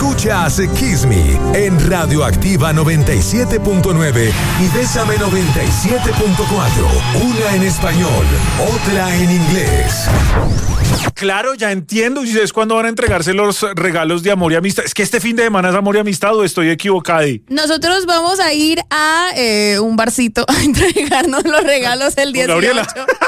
Escuchas Kiss Me en Radioactiva 97.9 y Bésame 97.4. Una en español, otra en inglés. Claro, ya entiendo. ¿Y ustedes cuándo van a entregarse los regalos de amor y amistad? Es que este fin de semana es amor y amistad, ¿o estoy equivocado? Nosotros vamos a ir a un barcito a entregarnos los regalos el 18. Gabriela.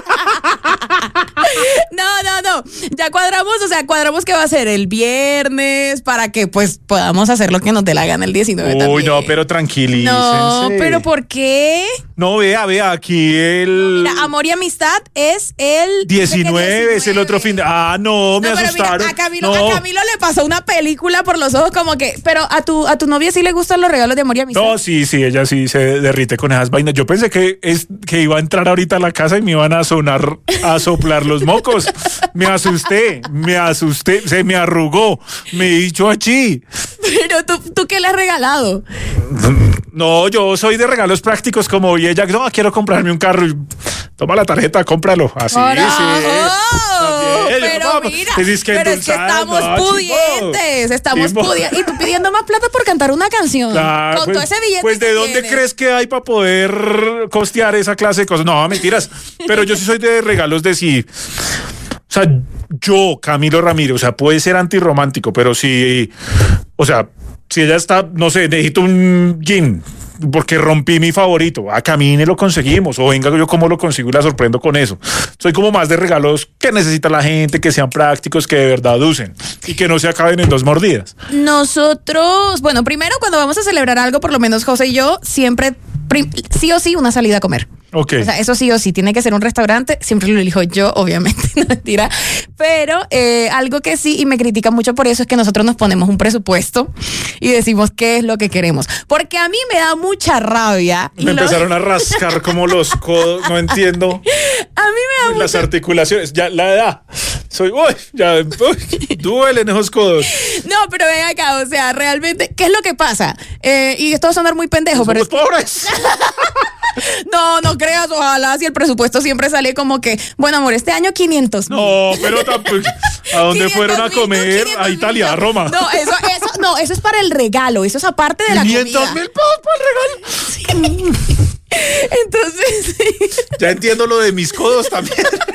No. Ya cuadramos que va a ser el viernes para que pues podamos hacer lo que nos dé la gana el 19 también. Uy, no, pero tranquilícense. No, pero ¿por qué? No, vea, aquí el... Mira, amor y amistad es el... 19, es el otro fin de... Ah, no, me asustaron. Mira, a Camilo le pasó una película por los ojos como que... Pero a tu novia sí le gustan los regalos de amor y amistad. No, sí, ella sí se derrite con esas vainas. Yo pensé que iba a entrar ahorita a la casa y me iban a soplar los mocos. Me asusté, se me arrugó, me hizo achí. Pero ¿tú qué le has regalado? No, yo soy de regalos prácticos como ella. No, quiero comprarme un carro y toma la tarjeta, cómpralo. Así, pero mira, es que estamos pudientes, y tú pidiendo más plata por cantar una canción. Claro, con todo ese billete. Pues ¿de dónde crees que hay para poder costear esa clase de cosas? No, mentiras. Pero yo sí soy de regalos de sí. O sea, yo, Camilo Ramírez, o sea, puede ser antirromántico, pero sí, o sea, si ella está, no sé, necesito un jean porque rompí mi favorito, a camine lo conseguimos, o venga yo como lo consigo y la sorprendo con eso. Soy como más de regalos que necesita la gente, que sean prácticos, que de verdad usen y que no se acaben en 2 mordidas. Nosotros, bueno, primero cuando vamos a celebrar algo, por lo menos José y yo, siempre, sí o sí, una salida a comer. Okay. O sea, eso sí o sí, tiene que ser un restaurante, siempre lo elijo yo, obviamente, no mentira, pero algo que sí, y me critican mucho por eso, es que nosotros nos ponemos un presupuesto y decimos qué es lo que queremos, porque a mí me da mucha rabia. Me empezaron a rascar como los codos, no entiendo. A mí me da las articulaciones, ya la edad, duelen esos codos. No, pero ven acá, o sea, realmente, ¿qué es lo que pasa? Y esto va a sonar muy pendejo, pero somos pobres. No creas, ojalá, si el presupuesto siempre sale como que, bueno, amor, este año 500. No, pero tampoco. ¿A dónde fueron a comer? A Italia, a Roma. No, eso es para el regalo, eso es aparte de la comida. 500,000 pesos para el regalo. Sí. Entonces, sí. Ya entiendo lo de mis codos también.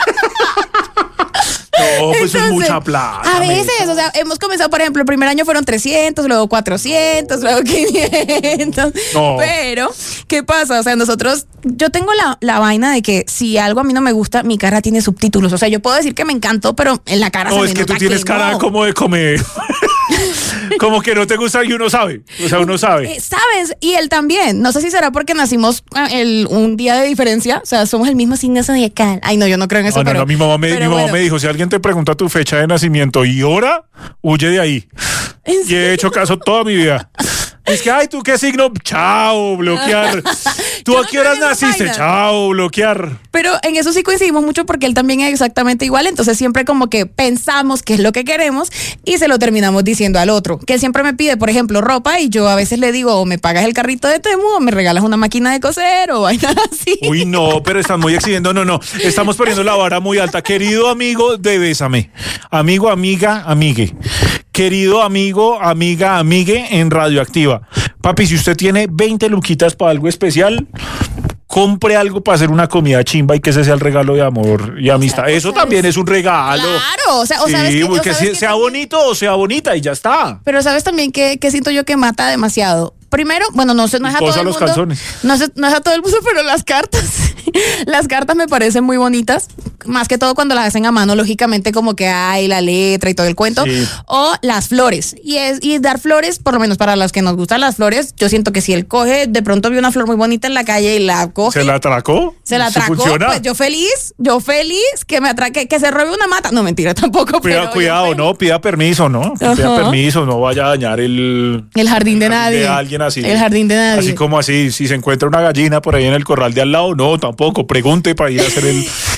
No, pues entonces, es mucha plata. A veces, o sea, hemos comenzado, por ejemplo, el primer año fueron 300, luego 400, luego 500. No. Pero, ¿qué pasa? O sea, yo tengo la vaina de que si algo a mí no me gusta, mi cara tiene subtítulos. O sea, yo puedo decir que me encantó, pero en la cara se me nota. No, es que tú tienes cara como de comer. Como que no te gusta y uno sabe. O sea, uno sabe. ¿Sabes? Y él también. No sé si será porque nacimos un día de diferencia. O sea, somos el mismo signo zodiacal. Ay, no, yo no creo en eso. No, mi mamá me dijo, si alguien te pregunta tu fecha de nacimiento y hora, huye de ahí. Y he hecho caso toda mi vida. Es que, ay, ¿tú qué signo? Chao, bloquear. ¿Tú a qué horas naciste? Chao, bloquear. Pero en eso sí coincidimos mucho porque él también es exactamente igual. Entonces siempre como que pensamos qué es lo que queremos y se lo terminamos diciendo al otro. Que él siempre me pide, por ejemplo, ropa y yo a veces le digo, o me pagas el carrito de Temu o me regalas una máquina de coser o vaina así. Uy, no, pero están muy exigiendo. No. Estamos poniendo la vara muy alta. Querido amigo de Bésame. Amigo, amiga, amigue. Querido amigo, amiga, amigue en Radioactiva. Papi, si usted tiene 20 luquitas para algo especial, compre algo para hacer una comida chimba y que ese sea el regalo de amor y amistad. Eso también es un regalo. Claro, o sabes que sea bonito o sea bonita y ya está. Pero sabes también que siento yo que mata demasiado. Primero, bueno, no es a todo el mundo. Calzones. No es a todo el mundo, pero las cartas. Las cartas me parecen muy bonitas. Más que todo cuando las hacen a mano, lógicamente, como que hay la letra y todo el cuento. Sí. O las flores. Y dar flores, por lo menos para las que nos gustan las flores, yo siento que si él coge, de pronto vio una flor muy bonita en la calle y la coge. ¿Se la atracó? ¿Funciona? Pues yo feliz que me atraque, que se robe una mata. No, mentira, tampoco. Cuidado, no, pida permiso, ¿no? Pida permiso, no vaya a dañar el jardín de nadie. De alguien así. El jardín de nadie. Así como así, si se encuentra una gallina por ahí en el corral de al lado, no, tampoco. Pregunte para ir a hacer el sancocho.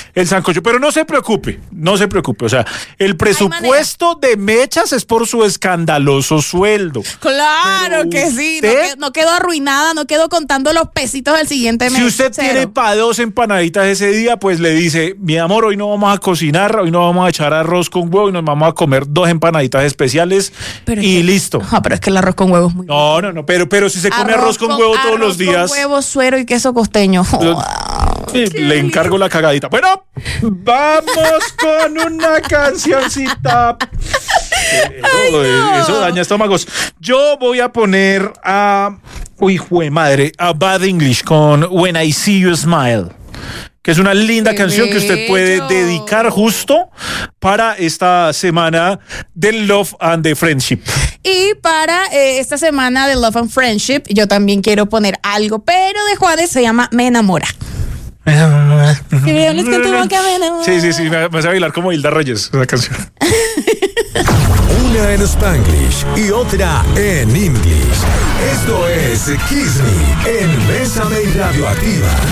sancocho. Pero no se preocupe. O sea, el presupuesto de Mechas es por su escandaloso sueldo. Claro pero que sí. No quedo arruinada, no quedo contando los pesitos del siguiente mes. Si usted tiene para 2 empanaditas ese día, pues le dice, mi amor, hoy no vamos a cocinar, hoy no vamos a echar arroz con huevo y nos vamos a comer 2 empanaditas especiales listo. Pero es que el arroz con huevo es muy bueno. No, pero si se come arroz con huevo todos los días. Con huevo, suero y queso costeño. Le encargo la cagadita. Bueno, vamos con una cancioncita. Eso daña estómagos. Yo voy a poner a Bad English con When I See You Smile, que es una linda canción que usted puede dedicar justo para esta semana del Love and the Friendship. Y para esta semana de Love and Friendship, yo también quiero poner algo, pero de Juárez, se llama Me Enamora. Sí, me vas a bailar como Hilda Reyes, esa canción. Una en Spanglish y otra en English. Esto es Kiss Me en Bésame y Radioactiva.